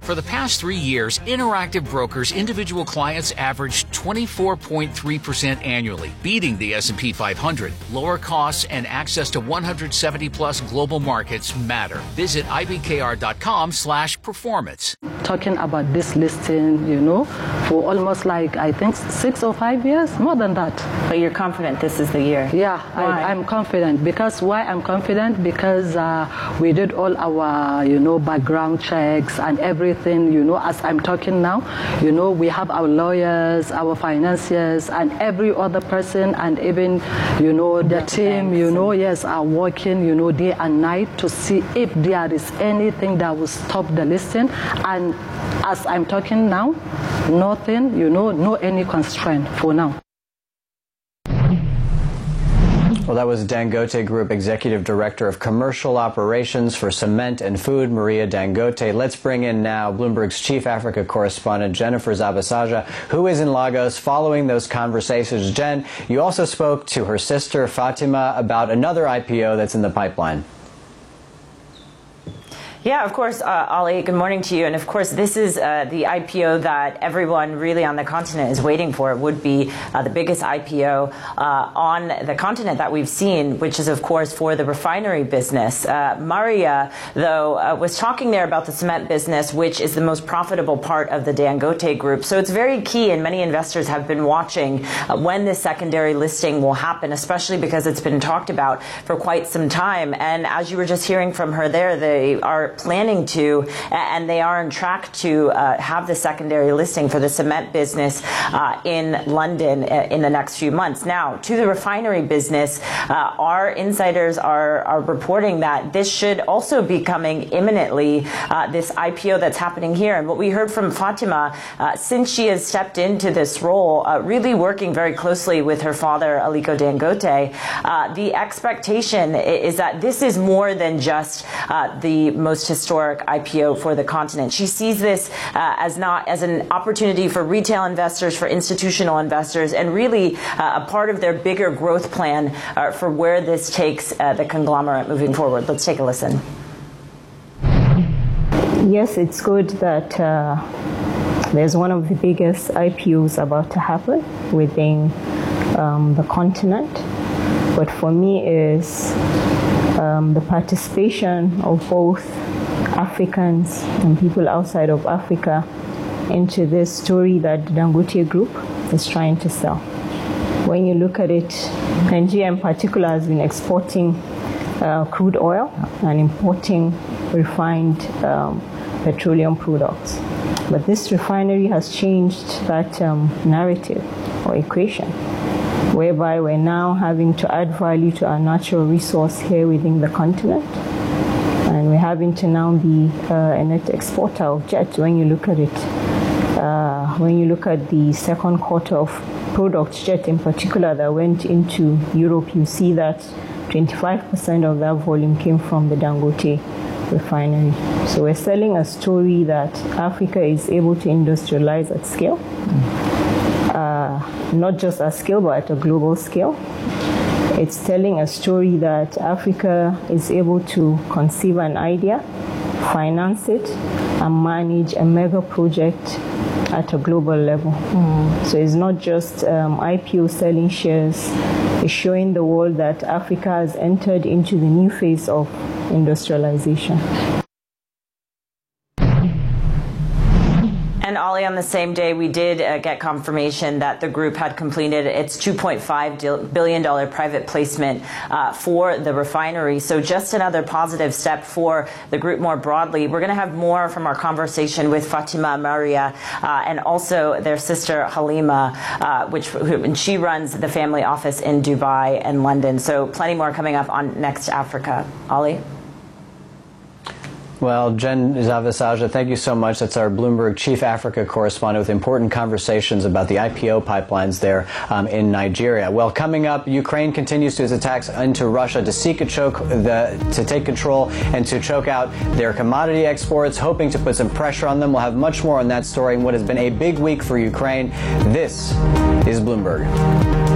For the past 3 years, Interactive Brokers individual clients averaged 24.3% annually, beating the S&P 500. Lower costs and access to 170-plus global markets matter. Visit ibkr.com/performance. Talking about this listing, for almost I think 6 or 5 years, more than that. But you're confident this is the year? Yeah, I'm confident. Because why I'm confident? Because we did all our, background checks and everything, as I'm talking now, we have our lawyers, our financiers, and every other person, and even, the team, yes, are working, day and night to see if there is anything that will stop the listing. And as I'm talking now, nothing, no any constraint for now. Well, that was Dangote Group Executive Director of Commercial Operations for Cement and Food, Maria Dangote. Let's bring in now Bloomberg's Chief Africa Correspondent, Jennifer Zabasaja, who is in Lagos following those conversations. Jen, you also spoke to her sister, Fatima, about another IPO that's in the pipeline. Yeah, of course, Ali, good morning to you. And of course, this is the IPO that everyone really on the continent is waiting for. It would be the biggest IPO on the continent that we've seen, which is, of course, for the refinery business. Maria, though, was talking there about the cement business, which is the most profitable part of the Dangote Group. So it's very key, and many investors have been watching when this secondary listing will happen, especially because it's been talked about for quite some time. And as you were just hearing from her there, they are planning to, and they are on track to have the secondary listing for the cement business in London in the next few months. Now, to the refinery business, our insiders are reporting that this should also be coming imminently, this IPO that's happening here. And what we heard from Fatima, since she has stepped into this role, really working very closely with her father, Aliko Dangote, the expectation is that this is more than just the most historic IPO for the continent. She sees this as an opportunity for retail investors, for institutional investors, and really a part of their bigger growth plan for where this takes the conglomerate moving forward. Let's take a listen. Yes, it's good that there's one of the biggest IPOs about to happen within the continent. But for me is the participation of both Africans and people outside of Africa into this story that the Dangote Group is trying to sell. When you look at it, Nigeria in particular has been exporting crude oil and importing refined petroleum products. But this refinery has changed that narrative or equation, whereby we're now having to add value to our natural resource here within the continent. And we're having to now be a net exporter of jet. When you look at it, when you look at the second quarter of products, jet in particular, that went into Europe, you see that 25% of that volume came from the Dangote refinery. So we're selling a story that Africa is able to industrialize at scale, not just at scale, but at a global scale. It's telling a story that Africa is able to conceive an idea, finance it, and manage a mega project at a global level. So it's not just IPO selling shares. It's showing the world that Africa has entered into the new phase of industrialization. And Ali, on the same day, we did get confirmation that the group had completed its $2.5 billion private placement for the refinery. So just another positive step for the group more broadly. We're going to have more from our conversation with Fatima, Maria, and also their sister Halima, and she runs the family office in Dubai and London. So plenty more coming up on Next Africa. Ali? Well, Jen Zabasaja, thank you so much. That's our Bloomberg Chief Africa Correspondent with important conversations about the IPO pipelines there in Nigeria. Well, coming up, Ukraine continues its attacks into Russia to seek to take control and to choke out their commodity exports, hoping to put some pressure on them. We'll have much more on that story and what has been a big week for Ukraine. This is Bloomberg.